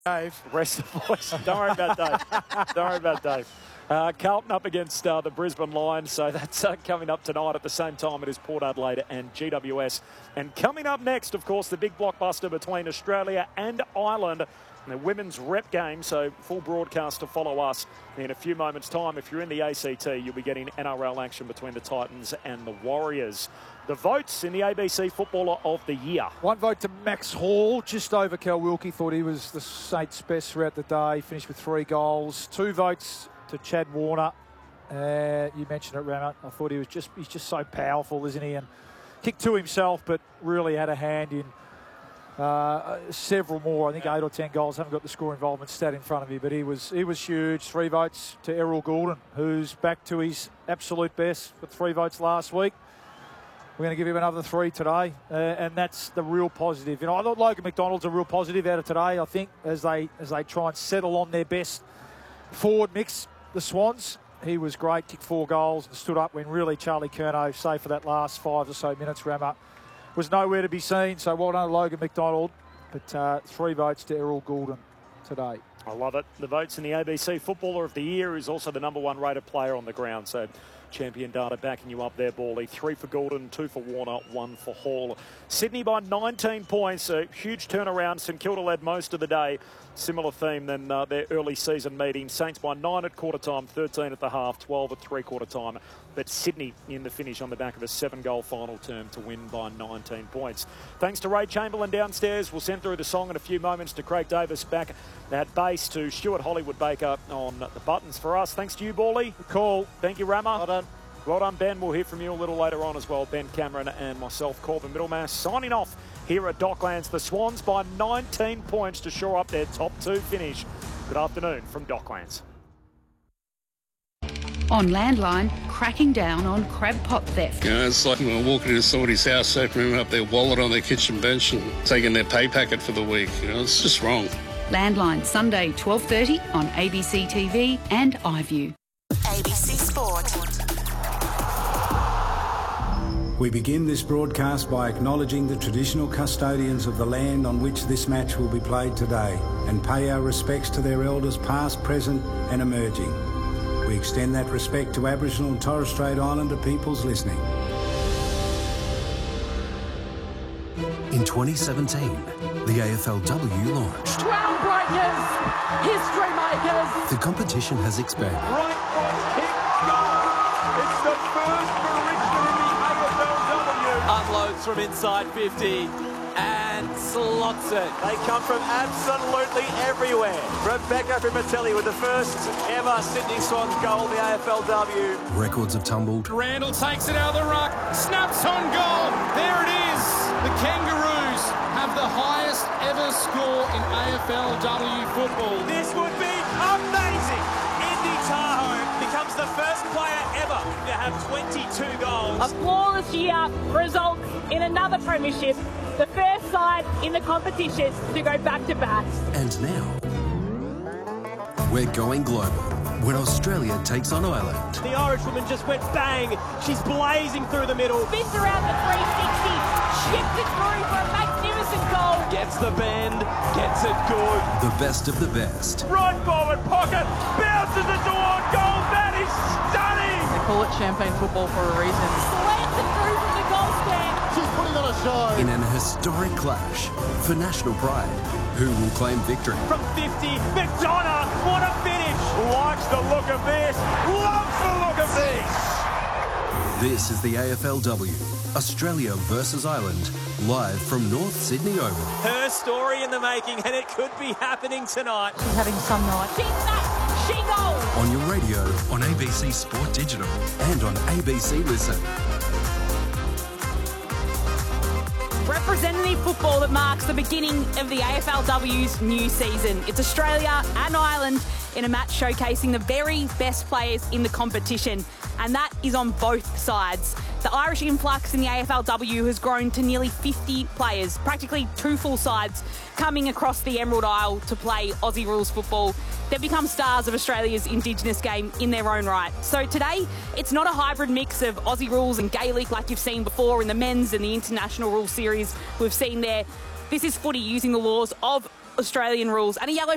Dave. Rest the voice. Don't worry about Dave. Don't worry about Dave. Carlton up against the Brisbane Lions, so that's coming up tonight. At the same time, it is Port Adelaide and GWS. And coming up next, of course, the big blockbuster between Australia and Ireland, the women's rep game, so full broadcast to follow us in a few moments' time. If you're in the ACT, you'll be getting NRL action between the Titans and the Warriors. The votes in the ABC Footballer of the Year. One vote to Max Hall, just over Cal Wilkie. Thought he was the Saints' best throughout the day. Finished with 3 goals. 2 votes to Chad Warner. You mentioned it, Rama. I thought he's just so powerful, isn't he? And kicked 2 himself, but really had a hand in several more. I think 8 or 10 goals. Haven't got the score involvement stat in front of me, but he was huge. 3 votes to Errol Goulden, who's back to his absolute best with 3 votes last week. We're going to give him another 3 today, and that's the real positive. You know, I thought Logan McDonald's a real positive out of today. I think as they try and settle on their best forward mix, the Swans. He was great. Kicked 4 goals and stood up when really Charlie Curnow, save for that last 5 or so minutes, Rama, was nowhere to be seen. So well done, Logan McDonald. But 3 votes to Errol Goulden today. I love it. The votes in the ABC Footballer of the Year is also the #1 rated player on the ground. So Champion Data backing you up there, Bally. 3 for Goulden, 2 for Warner, 1 for Hall. Sydney by 19 points. A huge turnaround. St Kilda led most of the day. Similar theme than their early season meeting. Saints by 9 at quarter time, 13 at the half, 12 at three-quarter time. But Sydney in the finish on the back of a 7-goal final term to win by 19 points. Thanks to Ray Chamberlain downstairs. We'll send through the song in a few moments to Craig Davis back at base, to Stuart Hollywood-Baker on the buttons for us. Thanks to you, Bally. Good call. Thank you, Rama. Well done. Well done, Ben. We'll hear from you a little later on as well. Ben Cameron and myself, Corbin Middlemass, signing off here at Docklands. The Swans by 19 points to shore up their top 2 finish. Good afternoon from Docklands. On Landline, cracking down on crab pot theft. You know, it's like when we're walking into somebody's house, opening up their wallet on their kitchen bench and taking their pay packet for the week. You know, it's just wrong. Landline, Sunday, 12:30 on ABC TV and iView. ABC Sport. We begin this broadcast by acknowledging the traditional custodians of the land on which this match will be played today and pay our respects to their elders past, present and emerging. We extend that respect to Aboriginal and Torres Strait Islander peoples listening. In 2017, the AFLW launched. Groundbreakers! History makers! The competition has expanded. Right foot kick, goal! It's the first for Richmond in the AFLW. Unloads from inside 50 and slots it. They come from absolutely everywhere. Rebecca Primatelli with the first ever Sydney Swans goal in the AFLW. Records have tumbled. Randall takes it out of the ruck, snaps on goal. There it is. The Kangaroos have the highest ever score in AFLW football. This would be amazing. Indy Tahoe becomes the first player ever to have 22 goals. A flawless year results in another premiership, the first side in the competition to go back-to-back. And now, we're going global when Australia takes on Ireland. The Irish woman just went bang. She's blazing through the middle. Spins around the 360, shifts it through for a magnificent goal. Gets the bend, gets it good. The best of the best. Right forward pocket, bounces it toward goal. That is stunning. They call it champagne football for a reason. Slams it through from the goal stand. She's putting on a show. In an historic clash for national pride, who will claim victory? From 50, McDonough, what a finish. Likes the look of this, loves the look of this. This is the AFLW, Australia versus Ireland, live from North Sydney Oval. Her story in the making, and it could be happening tonight. She's having some night. She's that, she goes. On your radio, on ABC Sport Digital, and on ABC Listen. Representative football that marks the beginning of the AFLW's new season. It's Australia and Ireland in a match showcasing the very best players in the competition, and that is on both sides. The Irish influx in the AFLW has grown to nearly 50 players, practically 2 full sides, coming across the Emerald Isle to play Aussie rules football. They've become stars of Australia's Indigenous game in their own right. So today, it's not a hybrid mix of Aussie rules and Gaelic like you've seen before in the men's and the international rules series we've seen there. This is footy using the laws of Australian rules and a yellow